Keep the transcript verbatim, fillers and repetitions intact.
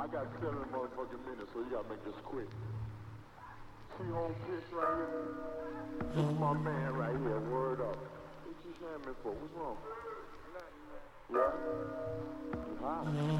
I got seven motherfucking minutes, so you gotta make this quick. See home pitch right here? This is my man right here, word up. What you sharing me for? What's wrong? Yeah? You hot?